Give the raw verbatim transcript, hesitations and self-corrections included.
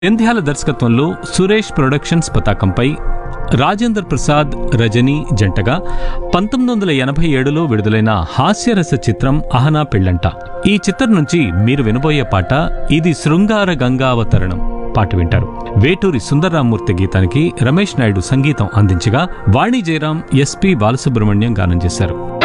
జంధ్యాల దర్శకత్వంలో సురేష్ ప్రొడక్షన్స్ పతాకంపై రాజేంద్ర ప్రసాద్, రజనీ జంటగా పంతొమ్మిది వందల ఎనభై ఏడులో విడుదలైన హాస్యరస చిత్రం అహనా పెళ్ళంట. ఈ చిత్రం నుంచి మీరు వినబోయే పాట ఇది శృంగార గంగావతరణం పాట వింటారు. వేటూరి సుందర్రామూర్తి గీతానికి రమేష్ నాయుడు సంగీతం అందించగా వాణి జయరాం, ఎస్పి బాలసుబ్రహ్మణ్యం గానం చేశారు.